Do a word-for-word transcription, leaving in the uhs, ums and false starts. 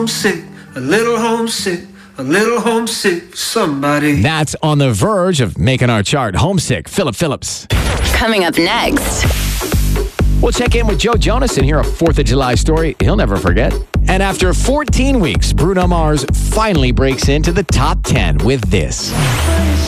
homesick, a little homesick, a little homesick for somebody. That's on the verge of making our chart. Homesick, Philip Phillips. Coming up next. We'll check in with Joe Jonas and hear a fourth of July story he'll never forget. And after fourteen weeks, Bruno Mars finally breaks into the top ten with this.